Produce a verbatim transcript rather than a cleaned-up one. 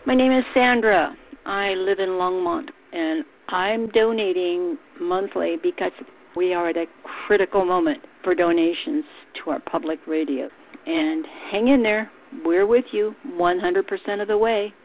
My name is Sandra. I live in Longmont, and I'm donating monthly because we are at a critical moment for donations to our public radio. And hang in there. We're with you one hundred percent of the way.